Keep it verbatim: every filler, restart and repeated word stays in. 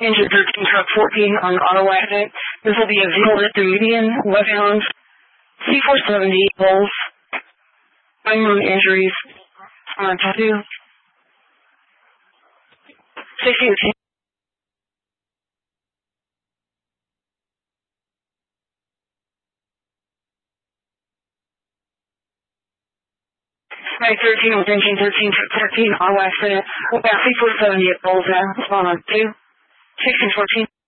Engine thirteen, truck fourteen on auto accident. This will be a vehicle hit through median, westbound, C four seventy, Bulls. Minor injuries on two. sixteen. Right, thirteen, engine thirteen, truck fourteen, auto accident. About C four seventy at Bulls now. On two. sixteen fourteen.